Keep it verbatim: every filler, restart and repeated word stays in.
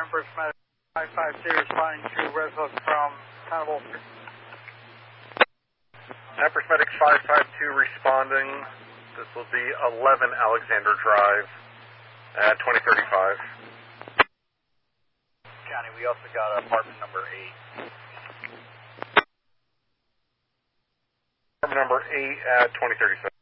First Medic five five two responding to Red Hook from Town of Ulster. First Medic five five two responding. This will be eleven Alexander Drive at twenty thirty-five. County, we also got apartment number eight. Apartment number eight at twenty thirty-seven.